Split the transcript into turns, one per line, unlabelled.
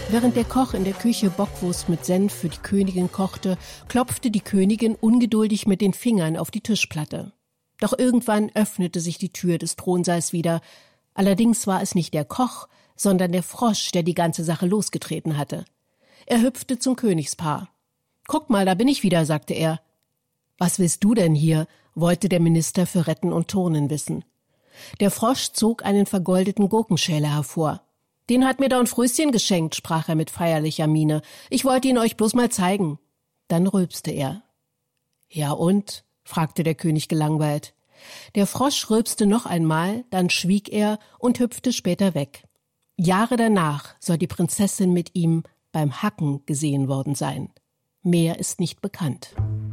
Während der Koch in der Küche Bockwurst mit Senf für die Königin kochte, klopfte die Königin ungeduldig mit den Fingern auf die Tischplatte. Doch irgendwann öffnete sich die Tür des Thronsaals wieder. Allerdings war es nicht der Koch, sondern der Frosch, der die ganze Sache losgetreten hatte. Er hüpfte zum Königspaar. »Guck mal, da bin ich wieder«, sagte er. »Was willst du denn hier?«, wollte der Minister für Retten und Turnen wissen. Der Frosch zog einen vergoldeten Gurkenschäler hervor. »Den hat mir Don Fröschen geschenkt«, sprach er mit feierlicher Miene. »Ich wollte ihn euch bloß mal zeigen.« Dann rülpste er. »Ja und?«, fragte der König gelangweilt. Der Frosch rülpste noch einmal, dann schwieg er und hüpfte später weg. Jahre danach soll die Prinzessin mit ihm beim Hacken gesehen worden sein. Mehr ist nicht bekannt.